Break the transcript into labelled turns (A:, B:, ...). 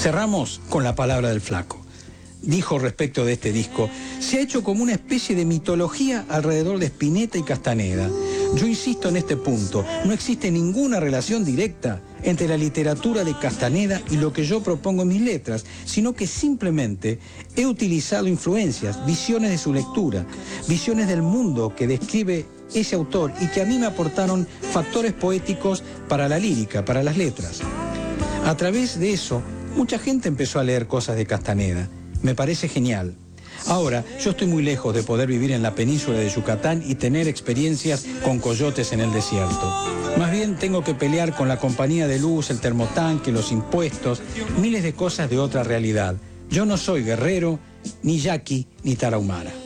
A: Cerramos con la palabra del Flaco. Dijo respecto de este disco: se ha hecho como una especie de mitología alrededor de Spinetta y Castaneda. Yo insisto en este punto, no existe ninguna relación directa entre la literatura de Castaneda y lo que yo propongo en mis letras, sino que simplemente he utilizado influencias, visiones de su lectura, visiones del mundo que describe ese autor y que a mí me aportaron factores poéticos para la lírica, para las letras. A través de eso, mucha gente empezó a leer cosas de Castaneda. Me parece genial. Ahora, yo estoy muy lejos de poder vivir en la península de Yucatán y tener experiencias con coyotes en el desierto. Más bien tengo que pelear con la compañía de luz, el termotanque, los impuestos, miles de cosas de otra realidad. Yo no soy guerrero, ni yaqui, ni tarahumara.